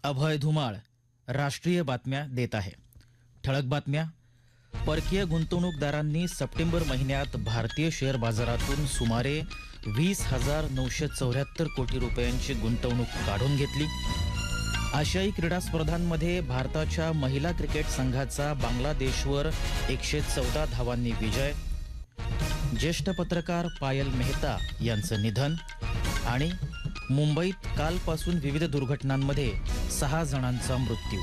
अभय धुमाळ राष्ट्रीय बातम्या देत आहे. ठळक बातम्या. परकीय गुंतवणूकदारांनी सप्टेंबर महिन्यात भारतीय शेअर बाजारातून सुमारे 20,974 कोटी रुपयांची गुंतवणूक काढून घेतली. आशियाई क्रीडा स्पर्धांमध्ये भारताच्या महिला क्रिकेट संघाचा बांगलादेशवर 114 धावांनी विजय. ज्येष्ठ पत्रकार पायल मेहता यांचं निधन. आणि मुंबईत कालपासून विविध दुर्घटनांमध्ये 6 जणांचा मृत्यू.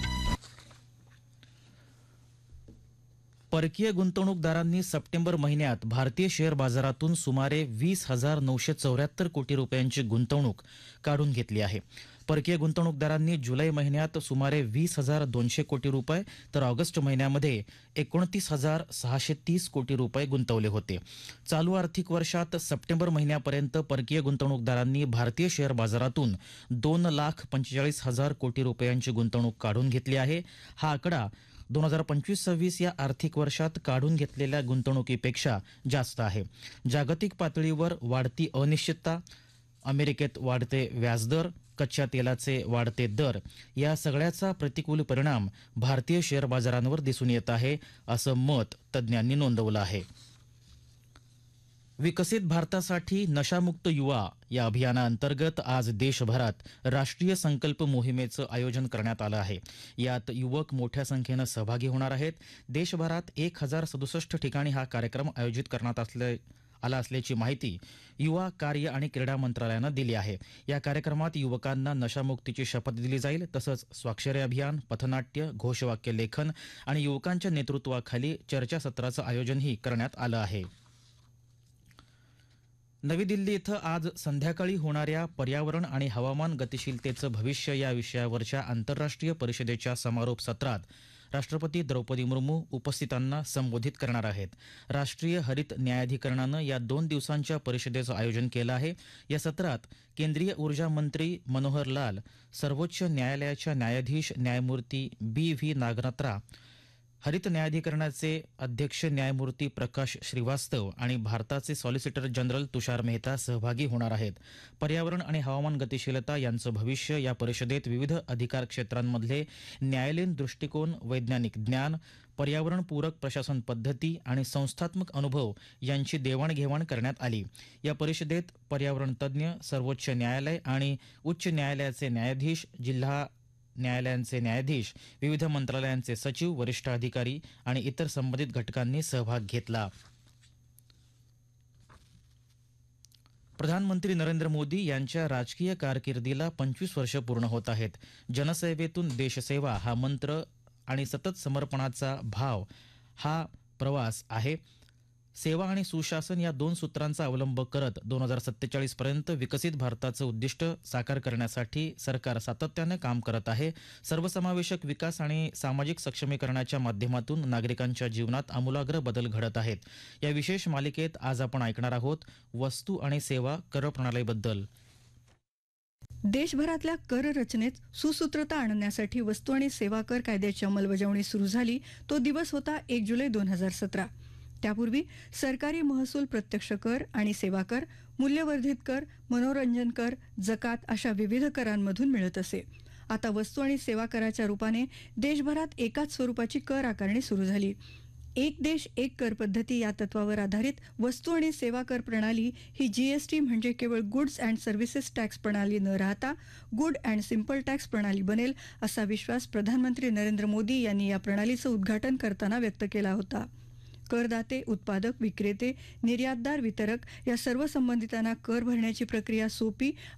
परकीय गुंतवणूकदारांनी सप्टेंबर महिन्यात भारतीय शेअर बाजारातून सुमारे 20,974 कोटी रुपयांची गुंतवणूक काढून घेतली आहे. परकीय गुंतवणूकदारांनी जुलै महिन्यात सुमारे 20,200 कोटी रुपये तर ऑगस्ट महिन्यामध्ये 29,630 कोटी रुपये गुंतवले होते. चालू आर्थिक वर्षात सप्टेंबर महिन्यापर्यंत परकीय गुंतवणूकदारांनी भारतीय शेअर बाजारातून 2,45,000 कोटी रुपयांची गुंतवणूक काढून घेतली आहे. हा आकडा 2025-26 या आर्थिक वर्षात काढून घेतलेल्या गुंतवणुकीपेक्षा जास्त आहे. जागतिक पातळीवर वाढती अनिश्चितता, अमेरिकेत वाढते व्याजदर, कच्च्या तेलाचे वाढते दर या सगळ्याचा प्रतिकूल परिणाम भारतीय शेअर बाजारांवर दिसून येत आहे, असं मत तज्ज्ञांनी नोंदवलं आहे. विकसित भारतासाठी नशामुक्त युवा या अभियानाअंतर्गत आज देशभरात राष्ट्रीय संकल्प मोहिमेचं आयोजन करण्यात आलं आहे. यात युवक मोठ्या संख्येनं सहभागी होणार आहेत. देशभरात 1,067 ठिकाणी हा कार्यक्रम आयोजित करण्यात आला असल्याची माहिती युवा कार्य आणि क्रीडा मंत्रालयानं दिली आहे. या कार्यक्रमात युवकांना नशामुक्तीची शपथ दिली जाईल. तसंच स्वाक्षरी अभियान, पथनाट्य, घोषवाक्य लेखन आणि युवकांच्या नेतृत्वाखाली चर्चासत्राचं आयोजनही करण्यात आलं आहे. नवी दिल्ली इथं आज संध्याकाळी होणाऱ्या पर्यावरण आणि हवामान गतिशीलतेचं भविष्य या विषयावरच्या आंतरराष्ट्रीय परिषदेच्या समारोप सत्रात राष्ट्रपती द्रौपदी मुर्मू उपस्थितांना संबोधित करणार आहेत. राष्ट्रीय हरित न्यायाधिकरणानं या 2 दिवसांच्या परिषदेचं आयोजन केलं आहे. या सत्रात केंद्रीय ऊर्जा मंत्री मनोहर लाल, सर्वोच्च न्यायालयाच्या न्यायाधीश न्यायमूर्ती B.V. नागनात्रा, हरित न्यायाधिकरणाचे अध्यक्ष न्यायमूर्ती प्रकाश श्रीवास्तव आणि भारताचे सॉलिसिटर जनरल तुषार मेहता सहभागी होणार आहेत. पर्यावरण आणि हवामान गतिशीलता यांचं भविष्य या परिषदेत विविध अधिकार क्षेत्रांमधले न्यायालयीन दृष्टिकोन, वैज्ञानिक ज्ञान, पर्यावरणपूरक प्रशासन पद्धती आणि संस्थात्मक अनुभव यांची देवाणघेवाण करण्यात आली. या परिषदेत पर्यावरण तज्ज्ञ, सर्वोच्च न्यायालय आणि उच्च न्यायालयाचे न्यायाधीश, जिल्हा न्यायालयांचे न्यायाधीश, विविध मंत्रालयांचे सचिव, वरिष्ठ अधिकारी आणि इतर संबंधित घटकांनी सहभाग घेतला. प्रधानमंत्री नरेंद्र मोदी यांच्या राजकीय कारकिर्दीला 25 वर्ष पूर्ण होत आहेत. जनसेवेतून देशसेवा हा मंत्र आणि सतत समर्पणाचा भाव हा प्रवास आहे. सेवा आणि सुशासन या 2 सूत्रांचा अवलंब करत 2047 पर्यंत विकसित भारताचं उद्दिष्ट साकार करण्यासाठी सरकार सातत्याने काम करत आहे. सर्वसमावेशक विकास आणि सामाजिक सक्षमीकरणाच्या माध्यमातून नागरिकांच्या जीवनात आमूलाग्र बदल घडत आहेत. या विशेष मालिकेत आज आपण ऐकणार आहोत वस्तू आणि सेवा कर प्रणालीबद्दल. देशभरातल्या कर रचनेत सुसूत्रता आणण्यासाठी वस्तू आणि सेवा कर कायद्याची अंमलबजावणी सुरू झाली. तो दिवस होता 1 जुलै 2017. त्यापूर्वी सरकारी महसूल, प्रत्यक्ष कर आणि सेवा कर, मूल्यवर्धित कर, मनोरंजन कर, जकात अशा विविध करांमधून मिळत असे. आता वस्तू आणि सेवा कराच्या रूपाने देशभरात एकाच स्वरूपाची कर आकारणी सुरू झाली. एक देश एक कर पद्धती या तत्वावर आधारित वस्तू आणि सेवा कर प्रणाली ही GST म्हणजे केवळ गुड्स अँड सर्व्हिसेस टॅक्स प्रणाली न राहता गुड अँड सिंपल टॅक्स प्रणाली बनेल, असा विश्वास प्रधानमंत्री नरेंद्र मोदी यांनी या प्रणालीचं उद्घाटन करताना व्यक्त केला होता. करदाते, उत्पादक, विक्रेते, निर्यातदार, वितरक या सर्व संबंधितांना कर भरण्याची प्रक्रिया सोपी